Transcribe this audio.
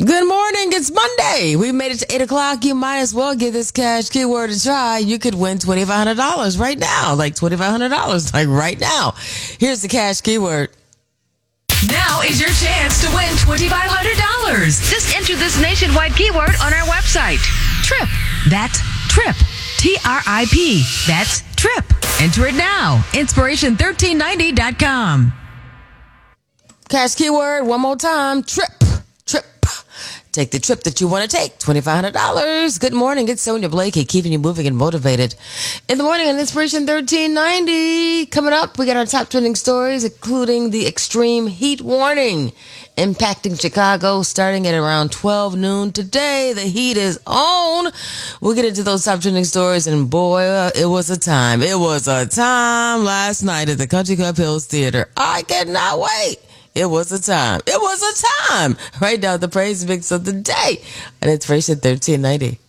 Good morning. It's Monday. We made it to 8 o'clock. You might as well give this cash keyword a try. You could win $2,500 right now. Like $2,500, like right now. Here's the cash keyword. Now is your chance to win $2,500. Just enter this nationwide keyword on our website. TRIP. That's TRIP. TRIP. That's TRIP. Enter it now. Inspiration1390.com. Cash keyword one more time. TRIP. TRIP. Take the trip that you want to take. $2,500. Good morning. It's Sonia Blakey, keeping you moving and motivated. In the morning on Inspiration 1390. Coming up, we got our top trending stories, including the extreme heat warning impacting Chicago starting at around 12 noon today. The heat is on. We'll get into those top trending stories, and boy, it was a time. It was a time last night at the Country Club Hills Theater. I cannot wait. It was a time. It was a time. Right now, the praise mix of the day. And Inspiration 1390.